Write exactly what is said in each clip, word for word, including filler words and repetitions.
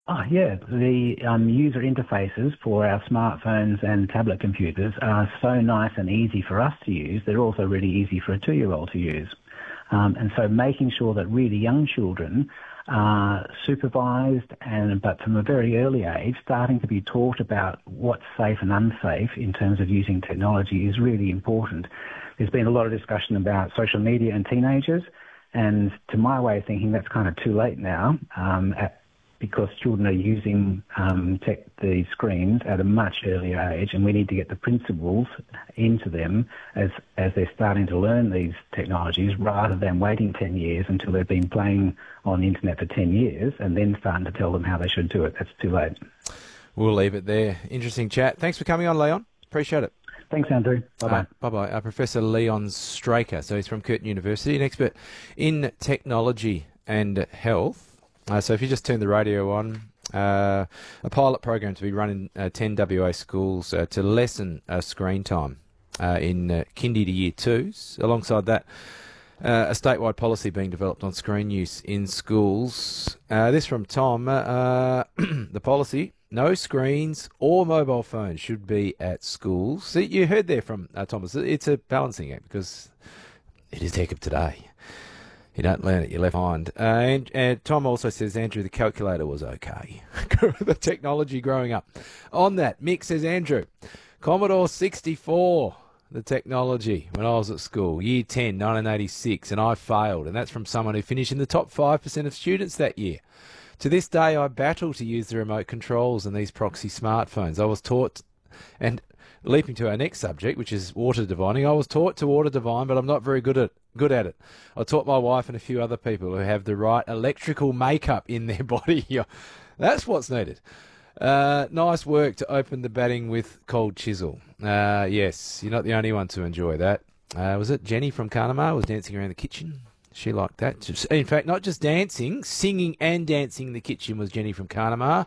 Oh, yeah. The um, user interfaces for our smartphones and tablet computers are so nice and easy for us to use. They're also really easy for a two-year-old to use. Um, and so making sure that really young children are supervised and, but from a very early age, starting to be taught about what's safe and unsafe in terms of using technology is really important. There's been a lot of discussion about social media and teenagers, and to my way of thinking, that's kind of too late now, um, at, because children are using um, tech, the screens at a much earlier age, and we need to get the principles into them as as they're starting to learn these technologies, rather than waiting ten years until they've been playing on the internet for ten years and then starting to tell them how they should do it. That's too late. We'll leave it there. Interesting chat. Thanks for coming on, Leon. Appreciate it. Thanks, Andrew. Bye-bye. Uh, bye-bye. Uh, Professor Leon Straker. So he's from Curtin University, an expert in technology and health. Uh, so if you just turn the radio on, uh, a pilot program to be run in uh, ten W A schools uh, to lessen uh, screen time uh, in uh, kindy to year twos. Alongside that, uh, a statewide policy being developed on screen use in schools. Uh, this from Tom. Uh, the policy, no screens or mobile phones should be at schools. So you heard there from uh, Thomas. It's a balancing act because it is tech of today. You don't learn it, you're left behind. Uh, and, and Tom also says, Andrew, the calculator was okay. The technology growing up. On that, Mick says, Andrew, Commodore sixty-four, the technology, when I was at school, year ten, nineteen eighty-six, and I failed. And that's from someone who finished in the top five percent of students that year. To this day, I battle to use the remote controls and these proxy smartphones. I was taught, and leaping to our next subject, which is water divining, I was taught to water divine, but I'm not very good at good at it. I taught my wife and a few other people who have the right electrical makeup in their body. That's what's needed. Uh, nice work to open the batting with cold chisel. Uh, yes, you're not the only one to enjoy that. Uh, was it Jenny from Carnamah was dancing around the kitchen? She liked that. In fact, not just dancing, singing and dancing in the kitchen was Jenny from Carnamah.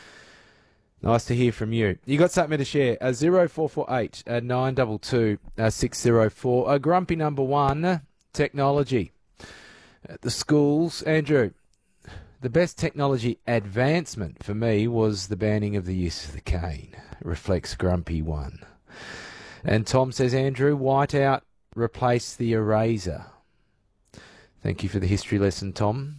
Nice to hear from you. You got something to share? Uh, zero four four eight uh, nine two two uh, six zero four. Uh, grumpy number one, technology. At the schools, Andrew, the best technology advancement for me was the banning of the use of the cane. Reflects grumpy one. And Tom says, Andrew, whiteout, replace the eraser. Thank you for the history lesson, Tom.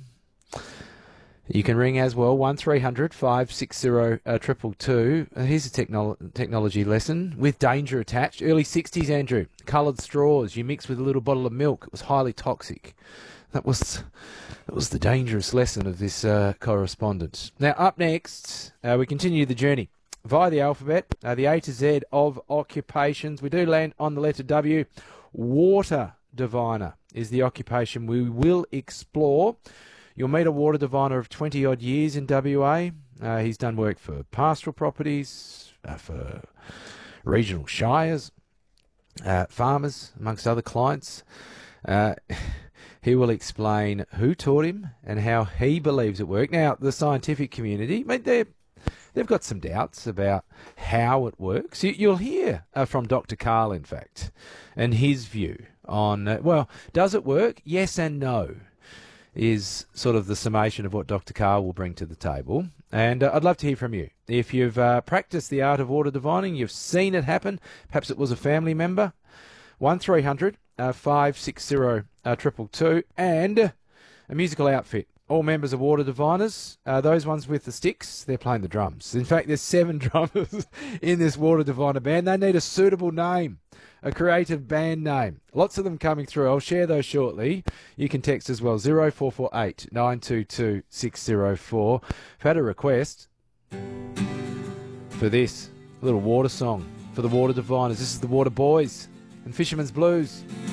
You can ring as well, one three hundred five six zero two two two. Uh, here's a technolo- technology lesson with danger attached. Early sixties, Andrew. Coloured straws you mix with a little bottle of milk. It was highly toxic. That was that was the dangerous lesson of this uh, correspondent. Now, up next, uh, we continue the journey via the alphabet, uh, the A to Z of occupations. We do land on the letter W. Water diviner is the occupation we will explore. You'll meet a water diviner of twenty-odd years in W A. Uh, he's done work for pastoral properties, uh, for regional shires, uh, farmers, amongst other clients. Uh, he will explain who taught him and how he believes it worked. Now, the scientific community, I mean, they're, they've got some doubts about how it works. You, you'll hear uh, from Doctor Karl, in fact, and his view on, uh, well, does it work? Yes and no is sort of the summation of what Doctor Karl will bring to the table. And uh, I'd love to hear from you. If you've uh, practiced the art of water divining, you've seen it happen, perhaps it was a family member, one three hundred five six zero two two two, and a musical outfit. All members of Water Diviners, uh, those ones with the sticks, they're playing the drums. In fact, there's seven drummers in this Water Diviner band. They need a suitable name, a creative band name. Lots of them coming through. I'll share those shortly. You can text as well, zero four four eight nine two two six zero four. I've had a request for this little water song for the Water Diviners. This is the Water Boys and Fisherman's Blues.